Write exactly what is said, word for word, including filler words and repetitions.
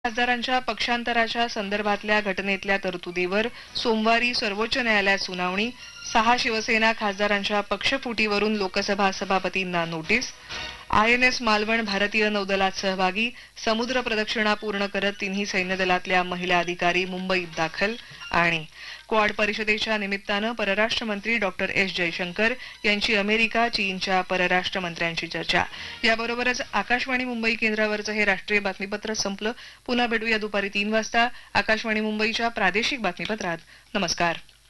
खासदारांच्या पक्षांतराच्या संदर्भातल्या घटनेतल्या तरतुदीवर सोमवारी सर्वोच्च न्यायालयात सुनावणी. सहा शिवसेना खासदारांच्या पक्षफुटीवरून Lok Sabha सभापतींना notice. I N S Malvan भारतीय नौदलात सहभागी. समुद्र प्रदक्षिणा पूर्ण करत तिन्ही सैन्य दलातल्या महिला अधिकारी मुंबईत दाखल. आणि क्वाड परिषदेच्या निमित्तानं परराष्ट्र मंत्री डॉक्टर एस जयशंकर यांची अमेरिका चीनच्या परराष्ट्र मंत्र्यांची चर्चा. याबरोबरच आकाशवाणी मुंबई केंद्रावरचं हे राष्ट्रीय बातमीपत्र संपलं. पुन्हा भेटूया दुपारी तीन वाजता आकाशवाणी मुंबईच्या प्रादेशिक बातमीपत्रात. नमस्कार.